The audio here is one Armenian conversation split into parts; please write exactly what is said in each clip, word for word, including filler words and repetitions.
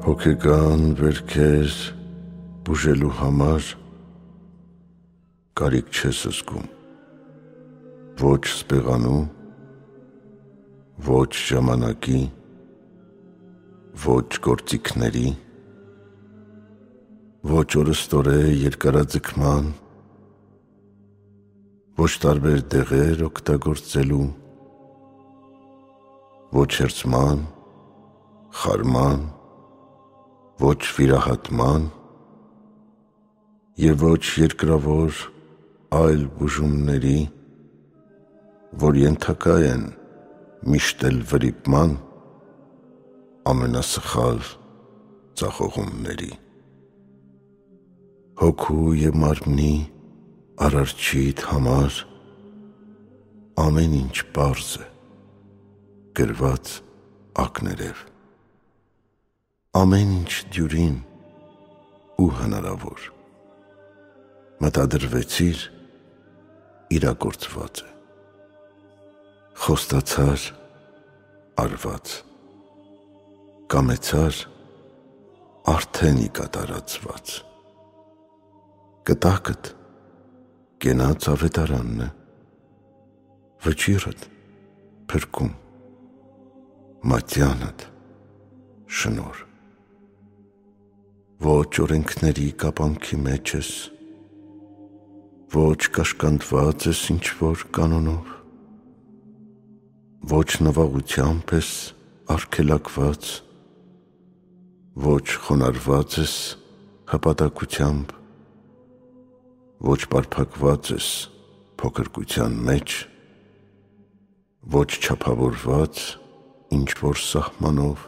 Հոգեկան վերքեր բուժելու համար կարիք չես զգում, ոչ սպեղանու, ոչ ժամանակի, ոչ գործիքների, ոչ օրըստորե երկարաձգման, ոչ տարբեր դեղեր օգտագործելու, ոչ հերձման, խարման, ոչ վիրահատման և ոչ երկրավոր այլ բուժումների, որ ենթակա են միշտ էլ վրիպման ամենասխալ ձախողումների։ Հոգու և մարմնի Արարչիդ համար ամեն ինչ պարզ է, գրված ակներև, ամեն ինչ դյուրին ու հնարավոր, մտադրվեցիր, իրագործված է, խոստացար, արված, կամեցար, արդեն ի կատարածված, կտակդ կենաց ավետարանն է, վճիռդ փրկում, մատյանդ շնորհ, ոչ օրենքների կապանքի մեջ ես, ոչ կաշկանդված ես ինչ-որ կանոնով, ոչ նվաղությամբ ես արգելակված, ոչ խոնարհված ես հպատակությամբ, ոչ պարփակված ես փոքրկության մեջ, ոչ չափավորված ինչ-որ սահմանով,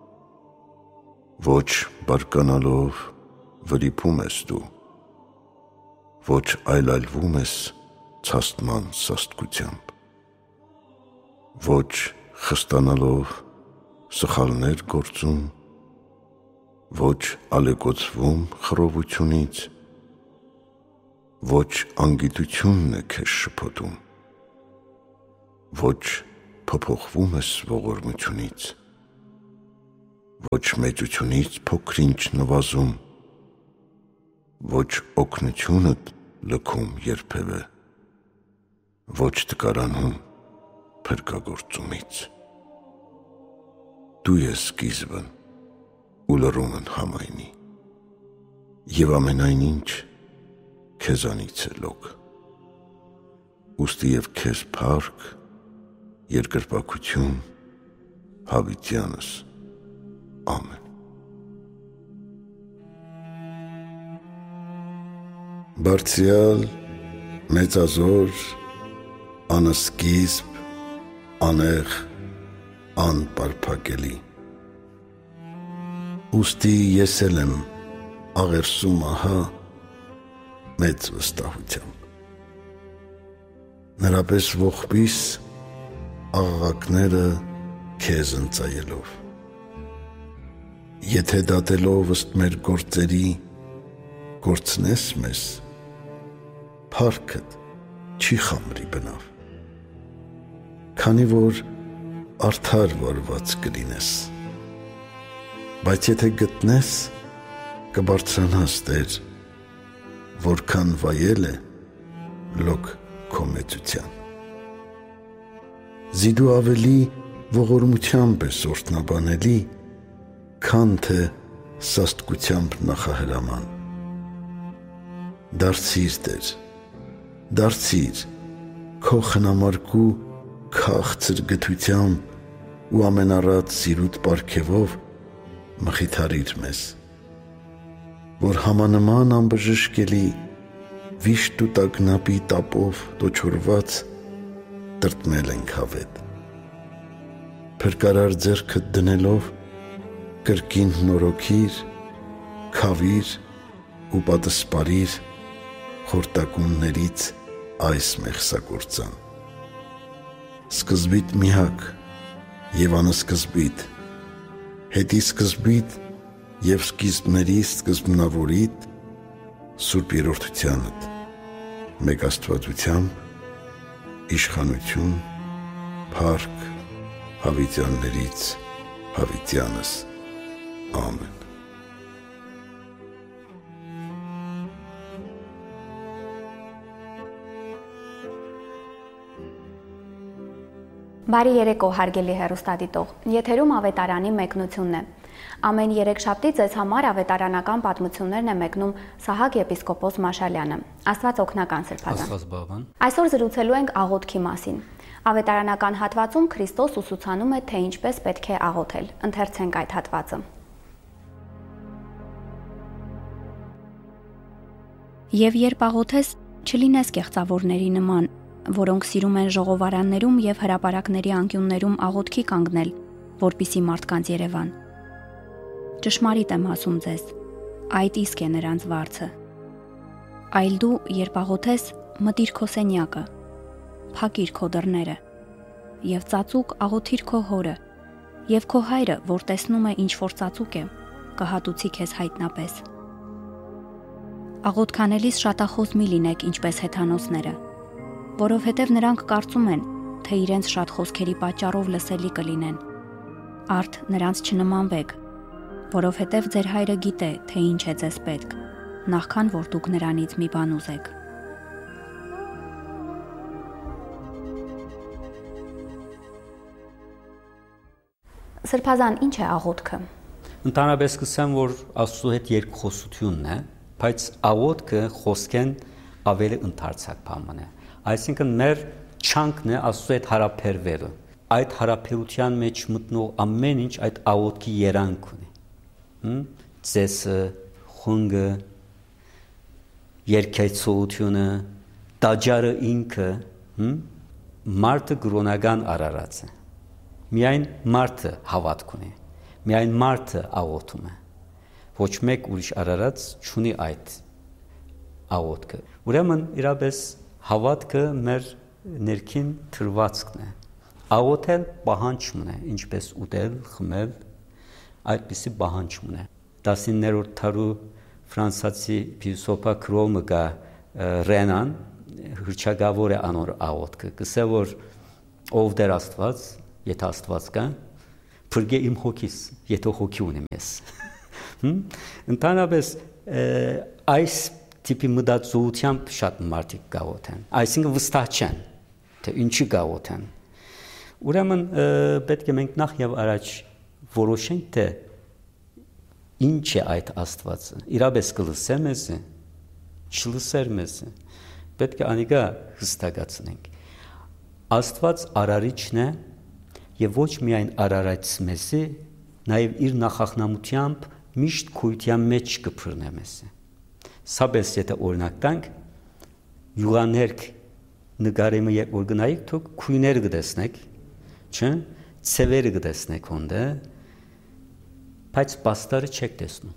ոչ բարկանալով վրիպում ես դու, ոչ այլայլվում ես ցաստման սաստկությամբ, ոչ խստանալով սխալներ գործում, ոչ ալեկոծվում խռովությունից, ոչ անգիտությունն է քեզ շփոթում, ոչ փոփոխվում ես ողորմությունից, ոչ մեծությունից փոքր-ինչ նվազում, ոչ օգնությունդ լքում երբևէ, ոչ տկարանում փրկագործումից։ Դու ես սկիզբն ու լռումն համայնի, և ամենայն ինչ քեզանից է լոկ, ուստի և քեզ փառք, երկրպագություն հավիտյանս, ամեն։ Բարձրյալ, մեծազոր, անսկիզբ, անեղ, անպարփակելի, ուստի ես էլ եմ աղերսում ահա մեծ վստահությամբ, նրա պես ողբիս աղաղակները քեզ ընծայելով, եթե դատելով ըստ մեր գործերի կորցնես մեզ, փառքդ չի խամրի բնավ, քանի որ արդար վարված կլինես, բայց եթե գտնես, կբարձրանաս Տեր, որքան վայել է լոկ քո մեծության։ Զիդու ավելի ողորմությամբ ես օրհնաբանելի, քան թե սաստկությամբ նախահրաման։ Դարձիր Տեր, դարձիր քո խնամարկու քաղցր գթությամբ ու ամենառատ սիրուտ պարգևով մխիթարիր մեզ, որ համանման անբժշկելի վիշտ ու տագնապի տապով տոչորված տրտմել ենք հավետ, փրկարար ձեռքդ դնելով կրկին նորոգիր, քավիր ու պատսպարիր խորտակումներից այս մեղսագործան, սկզբիտ միակ և անսկզբիտ, հետի սկզբիտ և սկիզբների սկզբնավորիդ Սուրբ Երրորդությանդ, մեկ Աստվածությամբ, իշխանություն, փառք հավիտյաններից հավիտյանս, ամեն։ Բարի երեկո, հարգելի հեռուստադիտող։ Եթերում ավետարանի մեկնությունն է։ Ամեն երեքշաբթի ձեզ համար ավետարանական պատմություններն է մեկնում Սահակ եպիսկոպոս Մաշալյանը։ Աստված օգնական Սրբազան։ Աստված բավան։ Այսօր զրուցելու ենք աղոթքի մասին։ Ավետարանական հատվածում Քրիստոս ուսուցանում է, թե ինչպես պետք է աղոթել։ Ընթերցենք այդ հատվածը։ Եվ երբ աղոթես, չլինես կեղծավորների նման, որոնք սիրում են ժողովարաններում եւ հրապարակների անկյուններում աղոթքի կանգնել, որպիսի մարդկանց Երևան։ Ճշմարիտ եմ ասում ձեզ, այդ իսկ է նրանց վարձը։ Այլ դու, երբ աղոթես, մտիր քո սենյակը, փակիր քո դռները եւ ծածուկ աղոթիր քո հորը, եւ քո հայրը, որ տեսնում է ինչ որ ծածուկ է, կհատուցի քեզ հայտնապես։ Աղոթքանելիս շատախոս մի լինեք, ինչպես հեթանոսները, որովհետև նրանք կարծում են, թե իրենց շատ խոսքերի պատճառով լսելի կլինեն։ Արդ նրանց չնմանվեք, որովհետև ձեր հայրը գիտե, թե ինչ է ձեզ պետք, նախքան որ դուք նրանից մի բան ուզեք։ Սրբազան, ինչ է աղոթքը։ Ընդհանրապես կսեմ, որ Աստծո հետ երկխոսությունն է, բայց աղոթքը խոսքեն ավելի ընդարձակ բան է։ Այսինքն մեր չանքն է Աստծո հետ հարաբերվելը։ Այդ հարաբերության մեջ մտնող ամեն ինչ այդ աղոթքի երանգ ունի։ Հմ ծեսը, խունգը, երկայցությունը, տաճարը ինքը, հմ մարդը գրոնական արարած է։ Միայն մարդը հավատք ունի։ Միայն մարդը աղոթում է։ Ոչ մեկ ուրիշ արարած չունի այդ աղոթքը։ Ուրեմն իրապես հավատքը մեր ներքին թրվածքն է։ Աղոթել պահանջում է, ինչպես ուտել, խմել, այդպիսի պահանջում է։ տասիններորդ դարու ֆրանսիացի փիլիսոփա Կրոմը կա Ռենան հրճագավոր է անոր աղոթքը։ Կսե որ ով դեր Աստված, եթե Աստված կա, փրկե իմ հոգիս, եթե հոգի ունեմ ես։ Ընդհանրապես այս տիպի մտածողությամբ շատ մարդիկ գաղոթեն, այսինքն վստահ չեն, թե ինչի գաղոթեն։ Ուրեմն պետք է մենք նախ եւ առաջ որոշենք, թե ինչ է այդ Աստվածը։ Իրապես կլսե մեզ, չլսեր մեզ։ Պետք է անիկա հստակացնենք։ Աստված արարիչն է եւ ոչ միայն արարած մեզ, նաեւ իր նախախնամությամբ միշտ քույթյան մեջ կփռնե մեզ։ Սաբես եթե օրինակ տանք, յուղաներկ նկարեմը երբ որ գնայիք, դուք քույները կտեսնեք, չէ՞, ցևերը կտեսնեք հոնդը, բայց պաստարը չեք տեսնում։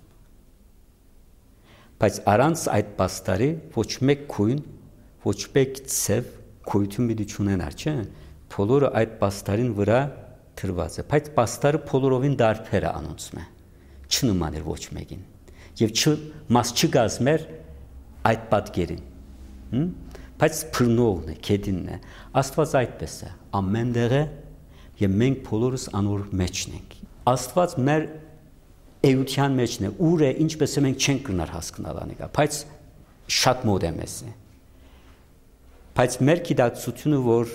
Բայց առանց այդ պաստարի ոչ մեկ քույն, ոչ մեկ ցև քույթում մի չունենար, չէ՞։ Բոլորը այդ պաստարին վրա թրված է, բայց պաստարը բոլորովին դարբեր է անոնցում է, չնման էր ոչ մեկին, եւ չ մաս չգազմեր այդ պատկերին, բայց փռնողն է, քեդինն է, Աստված այդպես է, ամեն տեղ է եւ մենք բոլորս անոր մեջն ենք։ Աստված մեր էության մեջն է, ուր է, ինչպես է մենք չենք գնար հասկանալ անիկա, բայց շատ մոտ է մեզ։ Բայց մեր գիտակցությունը, որ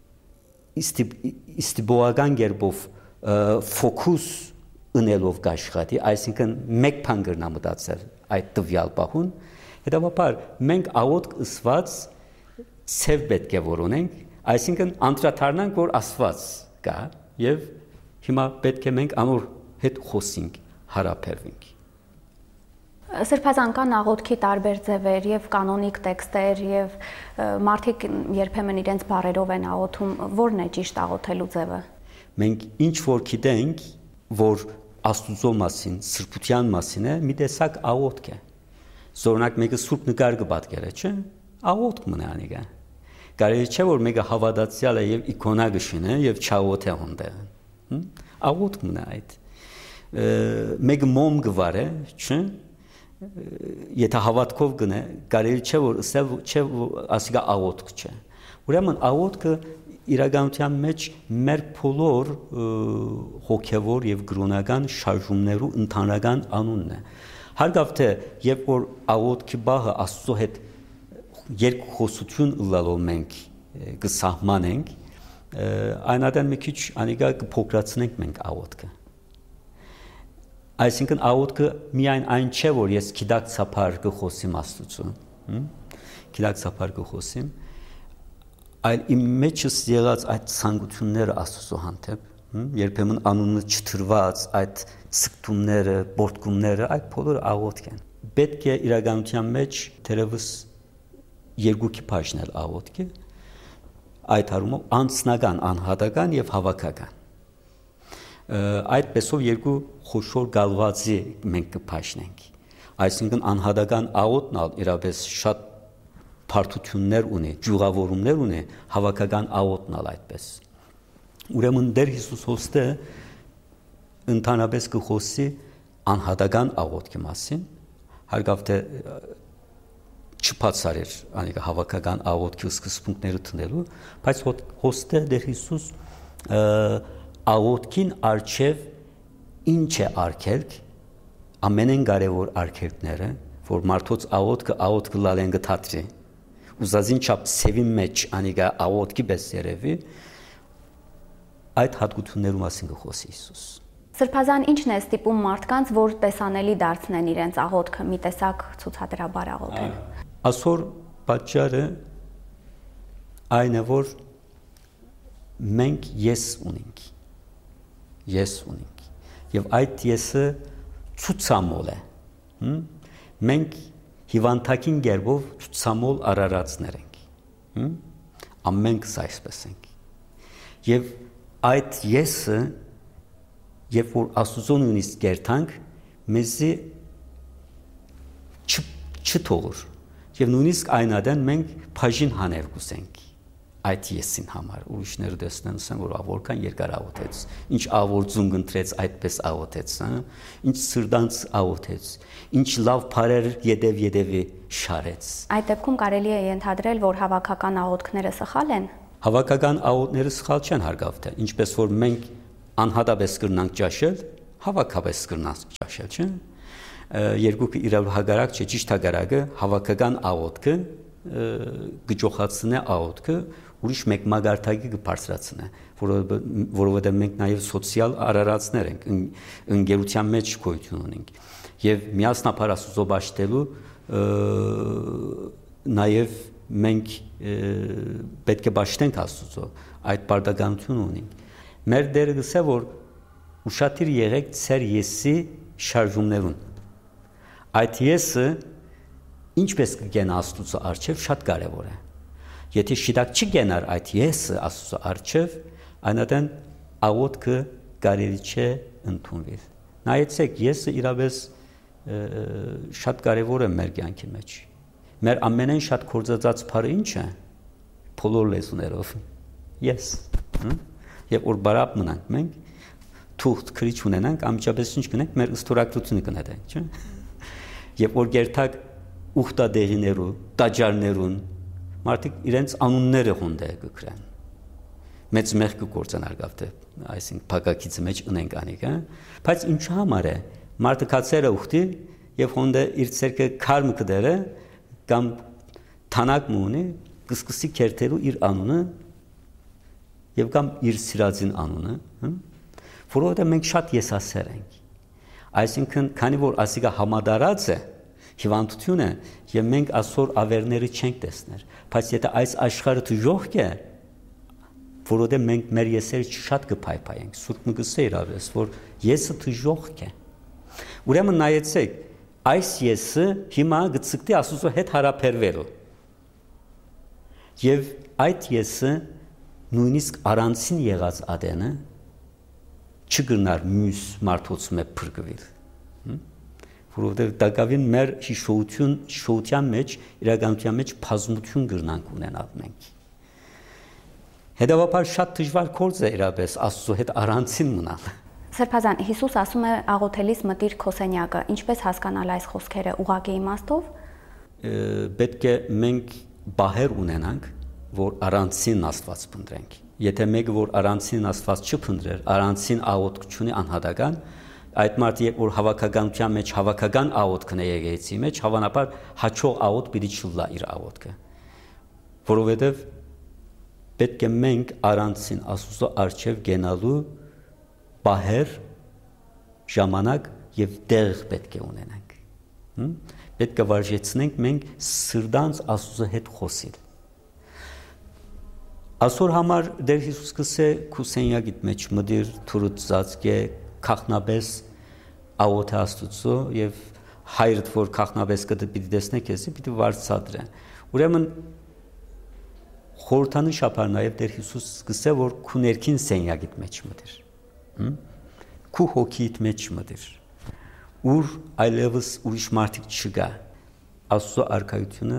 իստիբողական գերբով ֆոկուս ընելով կաշխատի, այսինքն մեկ բան կրնա մտածել այդ տվյալ պահուն, հետևաբար մենք աղոթք ըսված ցև պետք է որոնենք, այսինքն անդրադառնանք, որ Աստված կա եւ հիմա պետք է մենք անոր հետ խոսենք, հարաբերվենք։ Սրբազան կան աղոթքի տարբեր ձևեր եւ կանոնիկ տեքստեր եւ մարդիկ երբեմն իրենց բառերով են աղոթում, որն է ճիշտ աղոթելու ձևը։ Մենք ինչ որ գիտենք, որ Աստուծո մասին, սրբության մասին է, մի տեսակ աղոթք է։ Զորնակ մեկը սուրբ նկար կպատկերը, չէ՞, աղոթք մնա անիկա։ Կարելի չէ որ մեկը հավատացյալ է եւ իկոնա գշինը եւ չաղոթե հոնդը։ Աղոթք մնա այդ։ Մեկը մոմ գվարը, չէ՞։ Եթե հավատքով գնե, կարելի չէ որ ասել չէ ասիկա աղոթք չէ։ Ուրեմն աղոթքը իրականության մեջ մեր բոլոր հոգևոր եւ գրոնական շարժումներու ընդհանրական անունն է։ Հարգավ թե երբ որ աղոթքի բաղը Աստծո հետ երկխոսություն լալով մենք կսահմանենք, այնադեն մի քիչ անիկա կփոքրացնենք մենք աղոթքը։ Այսինքն աղոթքը միայն այն չէ, որ ես գիտակցաբար կխոսիմ Աստծո, գիտակցաբար կխոսիմ, այլ իմ մեջս եղած այդ ցանկությունները Աստծո հանդեպ, երբեմն անունը չթրված այդ ցկտումները, բորտկումները, այդ բոլորը աղոթք են։ Պետք է իրականության մեջ դերևս երկուքի բաժնել աղոթքը, այդ հարումով անձնական, անհատական եւ հավաքական։ Այդպեսով երկու խոշոր գալվածի մենք կփաշնենք։ Այսինքն անհատական աղոթն ալ իրապես շատ բարդություններ ունի, ջուղավորումներ ունի, հավաքական աղոթն ալ այդպես։ Ուրեմն Տեր Հիսուս հոստը ընդհանրապես կխոսի անհատական աղոթքի մասին, հարգավ թե չփածարեր անիկա հավաքական աղոթքի սկզբունքները տնելու, բայց հոստը Տեր Հիսուս աղոթքին արչև ինչ է արգելք, ամենեն կարևոր արգելքները, որ մարդոց աղոթքը աղոթքը լալեն գթատրի, ուզածին չափ սևի մեջ անիկա աղոթքի պես երևի, այդ հատկություններու մասին կխոսի Հիսուս։ Սրբազան ինչն է ստիպում մարդկանց, որ տեսանելի դարձնեն իրենց աղոթքը, մի տեսակ ցուցադրաբար աղոթեն։ Այսօր պատճառը այն է, որ մենք ես ունենք, ես ունենք, եւ այդ եսը ցուցամոլ է, մենք հիվանդակին գերբով ցուցամոլ արարածներ ենք, ամենքս այսպես ենք, եւ այդ եսը, երբ որ Աստծո նույնիսկ գերտանք, մեզի չթողոր, եւ նույնիսկ այնադեն մենք բաժին հաներ կուսենք այդ եսին համար, ուրիշները տեսնեն ասեն, որ որքան երկար աղոթեց, ինչ աղոթություն կընտրեց, այդպես աղոթեց, ինչ սրտանց աղոթեց, ինչ լավ բառեր յետև-յետևի շարեց։ Այդ դեպքում կարելի է ենթադրել, որ հավաքական աղոթքները սխալ են։ Հավաքական աղոթքները սխալ չեն, հարգավ թե, ինչպես որ մենք անհատապես կրնանք ճաշել, հավաքապես կրնանք ճաշել, չէ՞։ Երկուքը իրար հագարակ չէ, ճիշտ հագարակը հավաքական աղոթքը գճոխացնե աղոթքը ուրիշ մեկ մագարտակի կբարձրացնե, որովհետև մենք նաև սոցիալ արարածներ ենք, ընկերության մեջ գոյություն ունենք եւ միասնապար Աստծո բաշտելու նաև մենք պետք է բաշտենք Աստծո, այդ բարդականություն ունենք։ Մեր Տերը գսե որ ուշադիր եղեք ծեր եսի շարժումներուն։ Այդ եսը ինչպես կգենա Աստծո առջև շատ կարևոր է։ Եթե շիտակ չգենար այդ եսը Աստծո առջև, այնատեն աղոթքը կարելի չէ ընդունվի։ Նայեցեք, եսը իրապես շատ կարևոր է մեր կյանքի մեջ։ Մեր ամենեն շատ կործածած բառը ինչ է։ Բոլոր լեզուներով։ Ես։ Եվ որ բարապ մնանք մենք, թուղթ քրիչ ունենանք, ամիջապես ինչ կնենք, մեր ըստորակրությունը կնետենք, չէ՞։ Եվ որ գերտակ ուխտադեղիներու, տաճարներուն, մարդիկ իրենց անունները հոնդե կգրեն։ Մեծ մեղ կգործան արգավ թե, այսինքն փակակիցի մեջ ունենք անիկ, հա։ Բայց ինչ համար է, մարդը կացերը ուխտի եւ հոնդե իր ցերկը քարմ կդերը կամ թանակ մունի, կսկսի քերթելու իր անունը եւ կամ իր սիրածին անունը, որովհետեւ մենք շատ եսասեր ենք։ Այսինքն, քանի որ ասիկա համադարած է, հիվանդություն է, եւ մենք այսօր ավերները չենք տեսներ, բայց եթե այս աշխարհը դժոխք է, որովհետեւ մենք մեր եսերը շատ կփայփայենք, Սուրբ Մգսը իրավես, որ եսը դժոխք է։ Ուրեմն նայեցեք, այս եսը հիմա գծկտի Աստծո հետ հարաբերվելու։ Եվ այդ եսը նույնիսկ առանցին եղած ադենը չգնար մյուս մարդոց մե փրկվել, որովհետև դակավին մեր հիշողություն, հիշողության մեջ, իրականության մեջ բազմություն գրնանք ունենալ մենք։ Հետևաբար շատ դժվար գործ է իրապես Աստծո հետ առանցին մնալ։ Սրբազան, Հիսուս ասում է աղոթելիս մտիր քո սենյակը, ինչպես հասկանալ այս խոսքերը, ուղղակի իմաստով։ Պետք է մենք բահեր ունենանք, որ առանցին Աստված փնտրենք։ Եթե մեկը որ առանցին Աստված չփնտրեր, առանցին աղոթք չունի անհատական, այդ մարդը երբ որ հավաքականության մեջ հավաքական աղոթքն է եկեղեցի մեջ, հավանաբար հաջող աղոթք պիտի չլա իր աղոթքը։ Որովհետև պետք է մենք առանցին Աստծո արչև գենալու բահեր ժամանակ եւ դեղ պետք է ունենանք։ Պետք է վարժեցնենք մենք սրտանց Աստծո հետ խոսել։ Այսօր համար Տեր Հիսուս կսե քուսենյագիտ մեջ մդիր թուրուց ծածկե քախնաբես աղոթե Աստծո եւ հայրդ որ քախնաբես կդի պիտի տեսնեք էսի պիտի վարձատրե։ Ուրեմն խորհրդանշաբար նաեւ Տեր Հիսուս կսե որ քու ներքին սենյագիտ մեջ մդիր։ Քու հոգիդ մեջ մդիր։ Ուր այլևս ուրիշ մարդիկ չկա։ Աստծո արքայությունը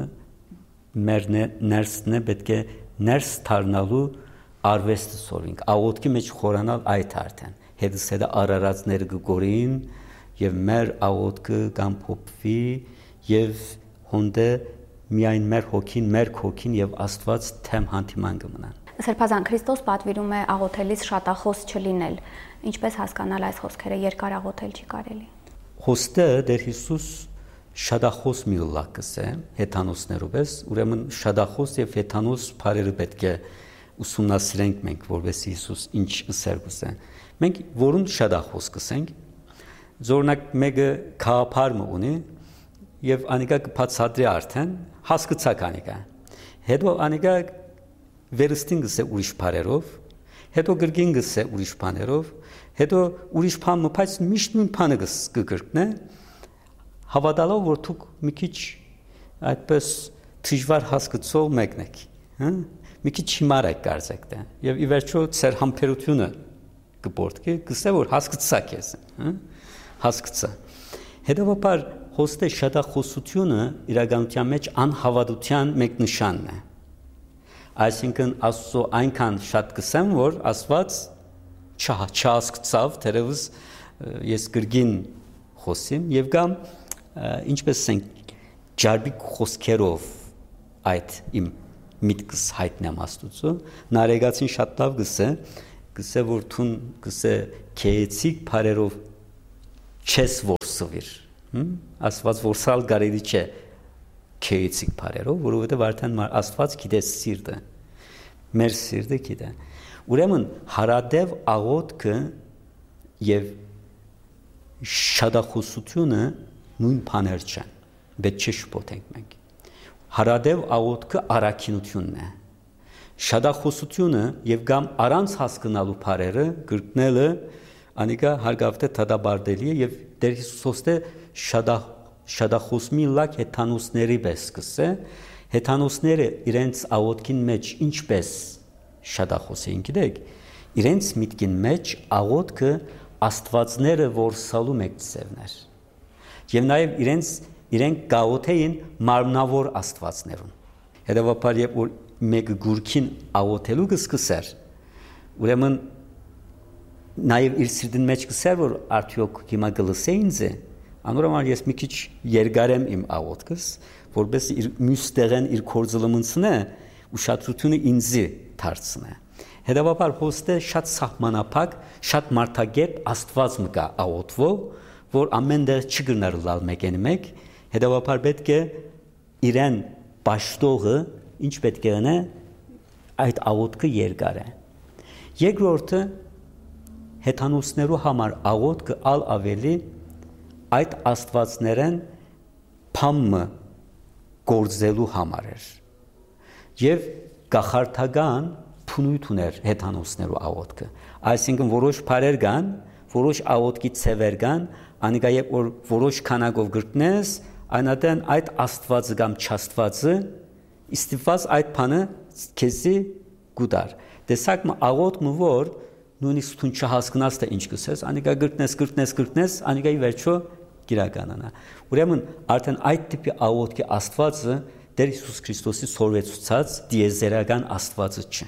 մեր ներսն է պետք է ներս դառնալու արվեստը սորվինք աղոթքի մեջ խորանալ այդ արդեն հետս հետը արարածներ գորին եւ մեր աղոթքը կամ փոփվի եւ հոնդե միայն մեր հոգին մեր հոգին եւ Աստված թեմ հանդիման կմնան։ Սրբազան Քրիստոս պատվիրում է աղոթելիս շատախոս չլինել։ Ինչպես հասկանալ այս խոսքերը երկար աղոթել չի կարելի։ Խոստը Տեր Հիսուս շատախոս մի լակս է հեթանոսներով էս ուրեմն շատախոս եւ հեթանոս բարերը պետք է ուսումնասիրենք մենք որովհետեւ Հիսուս ինչ ըսերգուս է մենք որուն շատախոս կսենք զորնակ մեկը քահապար ունի եւ անիկա կբացատրի արդեն հասկացակ անիկա հետո անիկա վերստին գսե ուրիշ բարերով հետո գրգին գսե ուրիշ բաներով հետո ուրիշ բան մփայց միշտ նույն բանը կգրկնե հավատալով որ դուք մի քիչ այդպես դժվար հասկացող մեկն եք, հա? Մի քիչ հիմար եք կարծեք դա։ Եվ ի վերջո ծեր համբերությունը կփորձի, կսե որ հասկացաք ես, հա? Հասկացա։ Հետևաբար հոստե շատախոսությունը իրականության մեջ անհավատության մեկ նշանն է։ Այսինքն Աստծո այնքան շատ կսեմ որ Աստված չհասկացավ, թերևս ես գրգին խոսիմ եւ կամ ինչպես ասենք ջարբիկ խոսքերով այդ իմ միտքս հայտնեմ Աստծո նարեգացին շատ լավ գսե գսե որ թուն գսե քեեցիկ բարերով չես որսվիր Աստված որսալ գարելի չէ քեեցիկ բարերով որովհետեւ արդեն Աստված գիտե սիրտը մեր սիրտը գիտե ուրեմն հարադև աղոթքը եւ շատախոսությունը նույն բաներ չեն պետք չէ շփոթենք մենք հարադև աղոթքը առաքինությունն է շատախոսությունը եւ կամ առանց հասկանալու բարերը գրկնելը անիկա հարգավտե թադաբարդելի է եւ Տեր Հիսուսոստե շատախ շատախոսմի լակ հեթանոսների պես կսե հեթանոսները իրենց աղոթքին մեջ ինչպես շատախոսեին գիտեք իրենց միտքին մեջ աղոթքը Աստվածները որսալու մեկ ծևներ եւ նաեւ իրենց իրենք գաղոթեին մարմնավոր աստվածներուն հետեւաբար երբ որ մեկը գուրքին աղոթելու կսկսեր ուրեմն նաեւ իր սիրտին մեջ կսեր որ արդյոք հիմա գլսե ինձ է անորոման ես մի քիչ երգարեմ իմ աղոթքս որպես իր մյուստեղեն իր կորձլմնցնե ուշադրությունը ինձի դարձնե հետեւաբար հոստե շատ սահմանափակ շատ մարդագետ Աստված մկա աղոթվող որ ամեն դեր չգնար լալ մեկեն մեկ հետեւաբար պետք է իրեն պաշտողը ինչ պետք է անե այդ աղոթքը երկար է երկրորդը հեթանոսներու համար աղոթքը ալ ավելի այդ աստվածներեն փամը գործելու համար էր եւ գախարդական փնույթ ուներ հեթանոսներու աղոթքը այսինքն որոշ բարեր կան որոշ աղոթքի ցևեր կան անիկա երբ որ որոշ քանակով գրտնես այնատեն այդ աստվածը կամ չաստվածը իստիված այդ բանը քեզի գուդար տեսակ մը աղոթքը որ նույնիսկ դու չհասկնաս թե ինչ կսես անիկա գրտնես գրտնես գրտնես անիկայի վերջո գիրականանա ուրեմն արդեն այդ տիպի աղոթքի աստվածը Տեր Հիսուս Քրիստոսի սորվեցուցած դիեզերական աստվածը չէ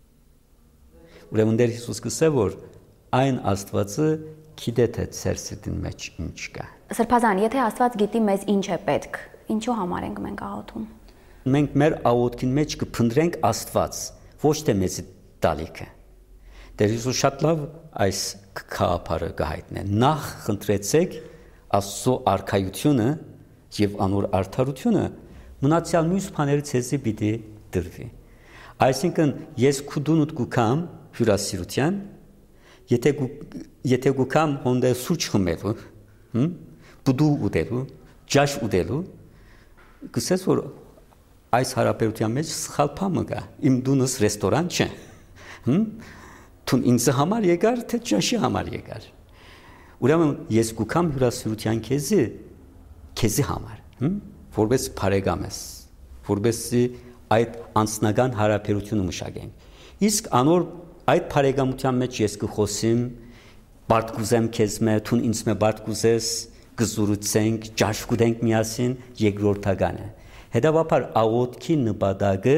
ուրեմն Տեր Հիսուս կսե որ այն աստվածը գիտե թե ծեր սրտին մեջ ինչ կա Սրբազան եթե Աստված գիտի մեզ ինչ է պետք ինչու համար ենք մենք աղոթում մենք մեր աղոթքին մեջ կփնտրենք Աստված ոչ թե մեզ տալիքը Տեր Հիսուս շատ լավ այս քահապարը կհայտնե նախ խնդրեցեք Աստծո արքայությունը եւ անոր արդարությունը մնացյալ մյուս բաներից ցեզի պիտի դրվի Այսինքն ես քուդունուտ գուքամ հյուրասիրության, եթե եթե գուքամ հոնդե սուրճ խմելու, հմ, բուդու ուտելու, ջաշ ուտելու, գսես որ այս հարաբերության մեջ սխալ բան կա, իմ դունս ռեստորան չէ, հմ, թուն ինձ համար եկար, թե ջաշի համար եկար։ Ուրեմն ես գուքամ հյուրասիրության քեզի, քեզի համար, հմ, որպես բարեկամ ես, որպեսզի այդ անձնական հարաբերությունը մշակենք։ Իսկ անոր այդ բարեկամության մեջ ես կխոսեմ, բարդ կուզեմ քեզ մե, թուն ինձ մե բարդ կուզես, կզուրուցենք, ջաշ կուտենք միասին, երկրորդական է։ Հետևաբար աղոթքի նպատակը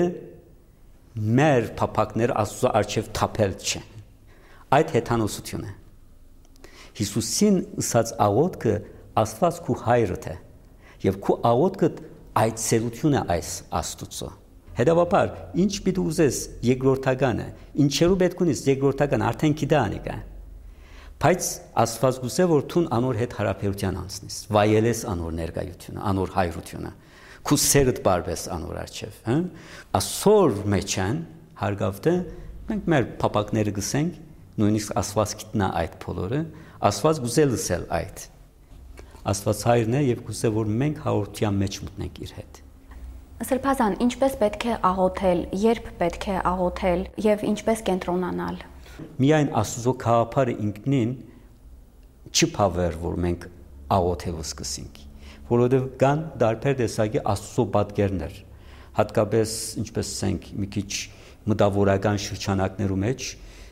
մեր փափակներ Աստծո առջև թափել չէ։ Այդ հեթանոսություն է։ Հիսուսին ասած աղոթքը Աստված քու հայրդ է, եւ քու աղոթքը այդ ծերությունը այս Աստծո։ Հետևաբար ինչ պիտի ուզես երկրորդականը, ինչերու պետք ունես երկրորդական արդեն գիտա անիկա։ Բայց Աստված գուցե որ թուն անոր հետ հարաբերության անցնես, վայելես անոր ներկայությունը, անոր հայրությունը, քու սերդ բարբես անոր առջև, հա։ Ասոր մեջան հարգավտը մենք մեր փապակները գսենք, նույնիսկ Աստված գիտնա այդ բոլորը, Աստված գուցե լսել այդ։ Աստված հայրն է եւ գուցե որ մենք հաղորդության մեջ մտնենք իր հետ։ Սրբազան, ինչպես պետք է աղոթել, երբ պետք է աղոթել եւ ինչպես կենտրոնանալ։ Միայն Աստծո քաղաքարը ինքնին չի բավեր, որ մենք աղոթել սկսենք, որովհետեւ կան դարբեր տեսակի Աստծո պատկերներ, հատկապես ինչպես ասենք մի քիչ մտավորական շրջանակներու մեջ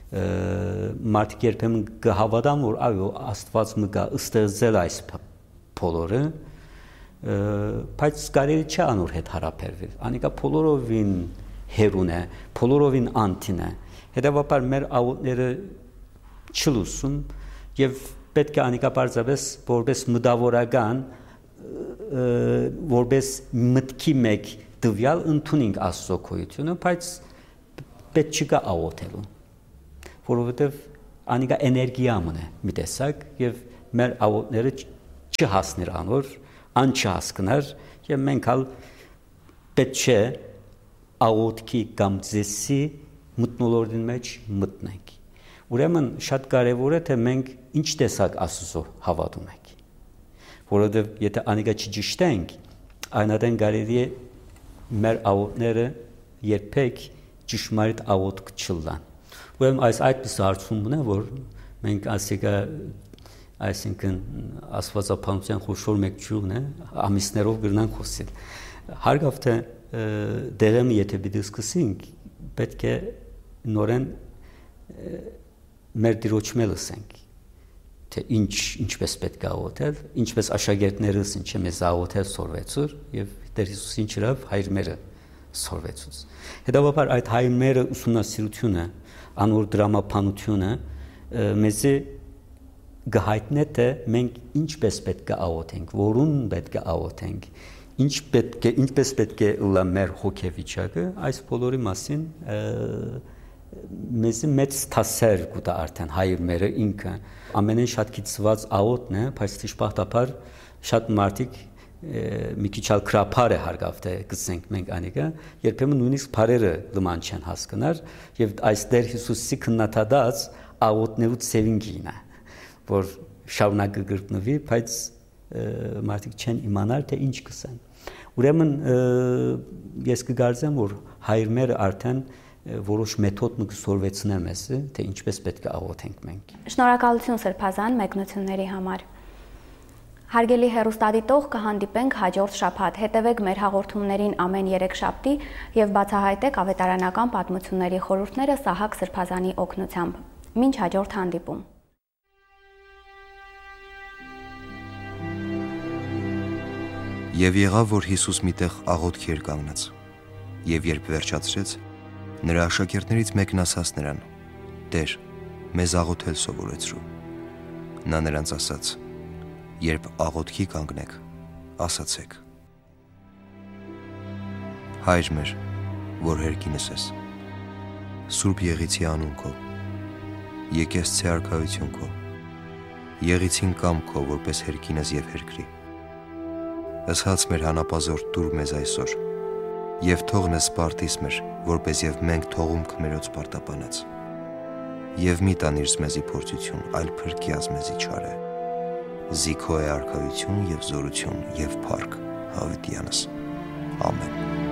մարդիկ երբեմն կհավատան, որ այո Աստված մգա ստեղծել այս բոլորը, բայց կարելի չէ անոր հետ հարաբերվել։ Անիկա բոլորովին հերուն է, բոլորովին անտին է։ Հետևաբար մեր աղոթները չլուսում եւ պետք է անիկա բարձրապես որպես մտավորական, որպես մտքի մեկ դվյալ ընդունենք Աստծո գոյությունը, բայց պետք չկա աղոթելու, որովհետեւ անիկա էներգիա մնա մի տեսակ եւ մեր աղոթները չհասներ անոր, անչհասկներ եւ մենք հալ պետք չէ աղոթքի կամ ձեսի մտնոլորտի մեջ մտնենք։ Ուրեմն շատ կարեւոր է թե մենք ինչ տեսակ Աստծո հավատում ենք, որովհետեւ եթե անիկա չճշտենք, այնադեն կարելի է մեր աղոթները երբեք ճշմարիտ աղոթք չլան։ Ուրեմն այս այդպես հարցումն է, որ մենք ասիկա այսինքն աստվածապանության խոշոր մեկ ճյուղն է, ամիսներով գրնան խոսել։ Հարգավտը դերեմը եթե պիտի սկսենք, պետք է նորեն մեր դիրոճը լսենք, թե ինչ ինչպես պետք է աղոթել, ինչպես աշակերտներս ինչ է մեզ աղոթել սորվեցուր եւ Տեր Հիսուսին ճրավ հայրմերը սորվեցուց։ Հետևաբար այդ հայրմերը ուսումնասիրությունը, անոր դրամապանությունը մեզի գահիտնե թե մենք ինչպես պետք է աղոթենք, որուն պետք է աղոթենք, ինչ պետք է ինչպես պետք է լա մեր հոգեվիճակը, այս բոլորի մասին մեզ մեծ թասեր կուտա արդեն հայրմերը ինքը ամենեն շատ քիծված աղոթն է, բայց դժբախտաբար շատ մարդիկ մի քիչ ալ քրափար է հարգավտե գցենք մենք անիկա, երբեմն նույնիսկ բարերը լման չեն հասկանար եւ այս Տեր Հիսուսի քննադատած աղոթներու ծևինքին է, որ շարունակը գրտնվի, բայց մարդիկ չեն իմանալ թե ինչ կսեն։ Ուրեմն ես կգարձեմ, որ հայրմերը արդեն որոշ մեթոդ մկսորվեցնեմ ես, թե ինչպես պետք է աղոթենք մենք։ Շնորհակալություն Սրբազան մեկնությունների համար։ Հարգելի հեռուստադիտող, կհանդիպենք հաջորդ շաբաթ։ Հետևեք մեր հաղորդումներին ամեն երեքշաբթի եւ բացահայտեք ավետարանական պատմությունների խորհուրդները Սահակ Սրբազանի օգնությամբ։ Մինչ հաջորդ հանդիպում։ Եվ եղավ, որ Հիսուս միտեղ աղոթքի էր կանգնած, եւ երբ վերջացրեց, նրա աշակերտներից մեկն ասաց նրան. «Տեր, մեզ աղոթել սովորեցրու»։ Նա նրանց ասաց. «Երբ աղոթքի կանգնեք, ասացեք. Հայր մեր, որ հերկինս ես, Սուրբ Եղիցի անուն քո, եկես ցե արքայություն քո, Եղիցին կամ քո, որպես հերկինս եւ հերկրի, ըսած մեր հանապազորդ դուր մեզ այսօր, Եվ թողնես պարտիս մեր, որպեսզի մենք թողում քմերոց պարտապանած։ Եվ մի տանիր մեզի փորձություն, այլ փրկիազ մեզի չարը։ Զի քո է արքայություն եւ զորություն եւ փառք հավիտյանս։ Ամեն։